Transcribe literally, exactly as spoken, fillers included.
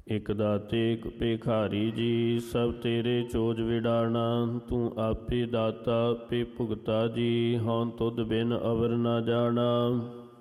ਇਕ ਦਾਤੇ ਇਕ ਭਿਖਾਰੀ ਜੀ, ਸਭ ਤੇਰੇ ਚੋਜ ਵਿਡਾਣਾ। ਤੂੰ ਆਪੇ ਦਾਤਾ ਆਪੇ ਭੁਗਤਾ ਜੀ, ਹਉ ਤੁਧ ਬਿਨ ਅਵਰ ਨਾ ਜਾਣਾ।